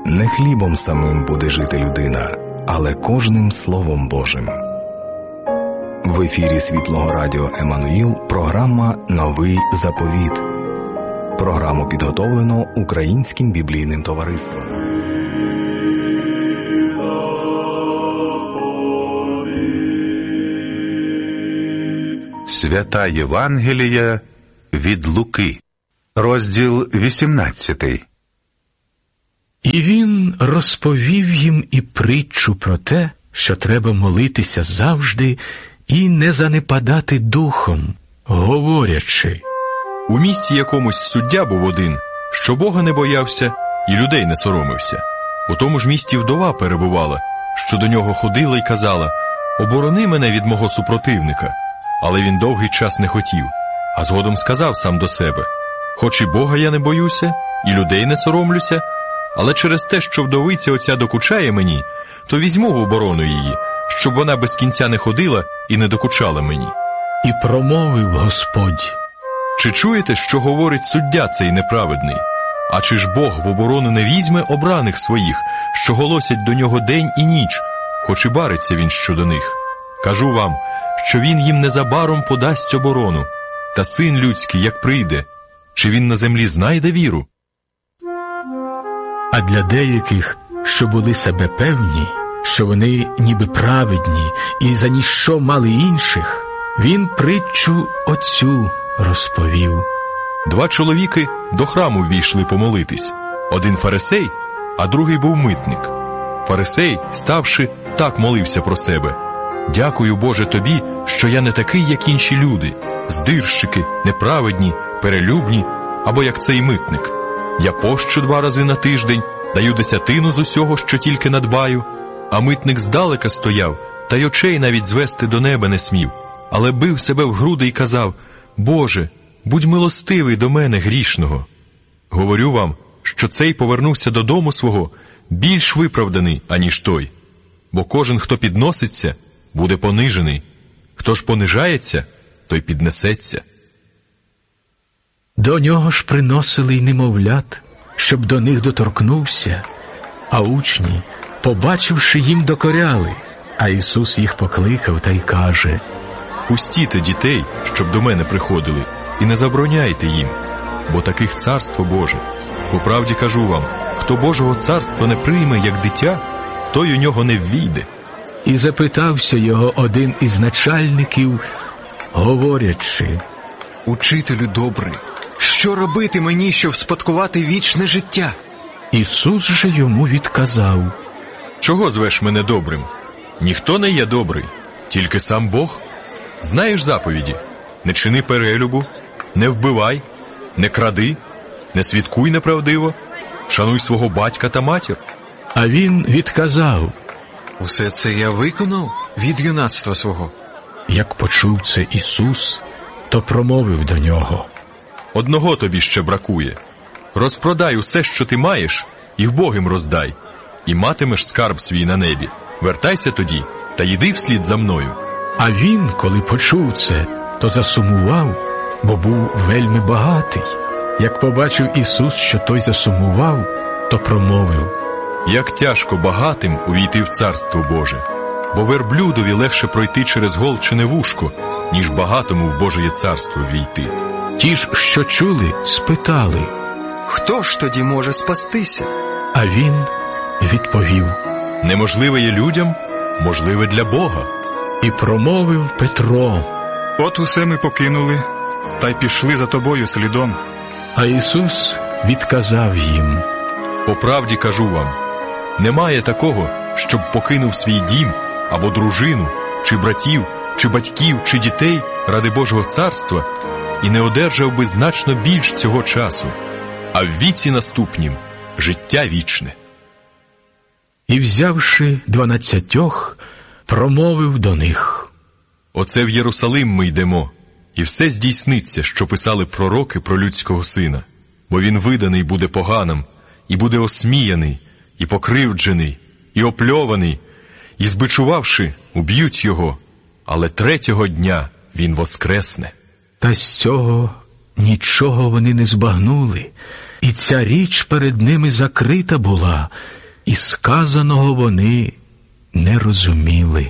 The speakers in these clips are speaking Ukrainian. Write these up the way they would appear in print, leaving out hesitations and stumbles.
Не хлібом самим буде жити людина, але кожним Словом Божим. В ефірі Світлого Радіо Еммануїл програма «Новий заповіт». Програму підготовлено Українським біблійним товариством. Свята Євангелія від Луки, розділ 18. І він розповів їм і притчу про те, що треба молитися завжди і не занепадати духом, говорячи: у місті якомусь суддя був один, що Бога не боявся і людей не соромився. У тому ж місті вдова перебувала, що до нього ходила й казала: «Оборони мене від мого супротивника». Але він довгий час не хотів, а згодом сказав сам до себе: «Хоч і Бога я не боюся, і людей не соромлюся, але через те, що вдовиця оця докучає мені, то візьму в оборону її, щоб вона без кінця не ходила і не докучала мені». І промовив Господь: «Чи чуєте, що говорить суддя цей неправедний? А чи ж Бог в оборону не візьме обраних своїх, що голосять до нього день і ніч, хоч і бариться він щодо них? Кажу вам, що він їм незабаром подасть оборону. Та Син людський, як прийде, чи він на землі знайде віру?» А для деяких, що були себе певні, що вони ніби праведні і за ніщо мали інших, він притчу оцю розповів. 2 чоловіки до храму ввійшли помолитись. Один фарисей, а другий був митник. Фарисей, ставши, так молився про себе: «Дякую, Боже, тобі, що я не такий, як інші люди, здирщики, неправедні, перелюбні, або як цей митник. Я пощу 2 рази на тиждень, даю 10 з усього, що тільки надбаю». А митник здалека стояв, та й очей навіть звести до неба не смів, але бив себе в груди й казав: «Боже, будь милостивий до мене, грішного». Говорю вам, що цей повернувся додому свого більш виправданий, аніж той. Бо кожен, хто підноситься, буде понижений, хто ж понижається, той піднесеться. До нього ж приносили й немовлят, щоб до них доторкнувся, а учні, побачивши, їм докоряли. А Ісус їх покликав та й каже: «Пустіте дітей, щоб до мене приходили, і не забороняйте їм, бо таких царство Боже. По правді кажу вам, хто Божого царства не прийме, як дитя, той у нього не ввійде». І запитався його один із начальників, говорячи: «Учителю добрий, що робити мені, щоб спадкувати вічне життя?» Ісус же йому відказав: «Чого звеш мене добрим? Ніхто не є добрий, тільки сам Бог. Знаєш заповіді: не чини перелюбу, не вбивай, не кради, не свідкуй неправдиво, шануй свого батька та матір». А він відказав: «Усе це я виконав від юнацтва свого». Як почув це Ісус, то промовив до нього: «Одного тобі ще бракує. Розпродай усе, що ти маєш, і вбогим роздай, і матимеш скарб свій на небі. Вертайся тоді та йди вслід за мною». А він, коли почув це, то засумував, бо був вельми багатий. Як побачив Ісус, що той засумував, то промовив: «Як тяжко багатим увійти в Царство Боже, бо верблюдові легше пройти через голчине вушко, ніж багатому в Божеє царство ввійти». Ті ж, що чули, спитали: «Хто ж тоді може спастися?» А він відповів: «Неможливе є людям, можливе для Бога». І промовив Петро: «От усе ми покинули, та й пішли за тобою слідом». А Ісус відказав їм: «По правді кажу вам, немає такого, щоб покинув свій дім, або дружину, чи братів, чи батьків, чи дітей ради Божого царства, і не одержав би значно більш цього часу, а в віці наступнім життя вічне». І, взявши 12, промовив до них: «Оце в Єрусалим ми йдемо, і все здійсниться, що писали пророки про людського сина. Бо він виданий буде поганам, і буде осміяний, і покривджений, і опльований, і, збичувавши, уб'ють його, але 3-го дня він воскресне». Та з цього нічого вони не збагнули, і ця річ перед ними закрита була, і сказаного вони не розуміли.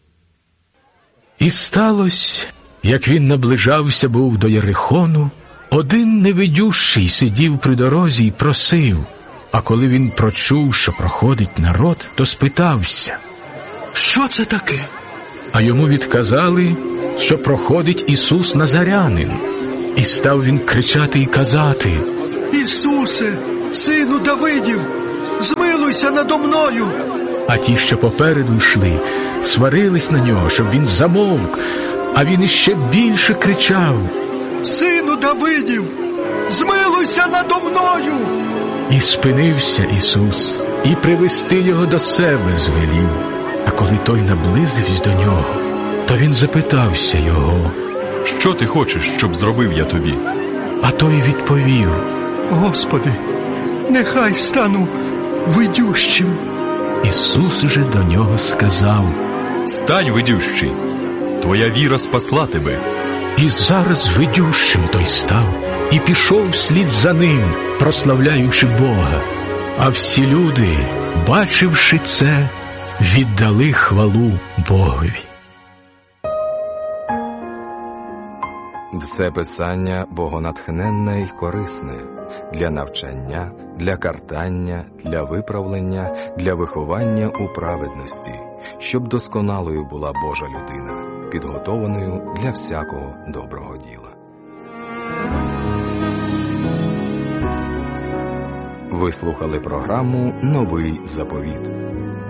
І сталося, як він наближався був до Єрихону, один невидющий сидів при дорозі і просив, а коли він прочув, що проходить народ, то спитався: «Що це таке?» А йому відказали, що проходить Ісус Назарянин. І став він кричати і казати: «Ісусе, сину Давидів, змилуйся надо мною!» А ті, що попереду йшли, сварились на нього, щоб він замовк, а він іще більше кричав: «Сину Давидів, змилуйся надо мною!» І спинився Ісус, і привести його до себе звелів. А коли той наблизився до нього, то він запитався його: «Що ти хочеш, щоб зробив я тобі?» А той відповів: «Господи, нехай стану видющим». Ісус же до нього сказав: «Стань, видющий, твоя віра спасла тебе». І зараз видющим той став, і пішов вслід за ним, прославляючи Бога. А всі люди, бачивши це, віддали хвалу Богові. Все писання богонатхненне й корисне для навчання, для картання, для виправлення, для виховання у праведності, щоб досконалою була Божа людина, підготованою для всякого доброго діла. Ви слухали програму «Новий заповіт».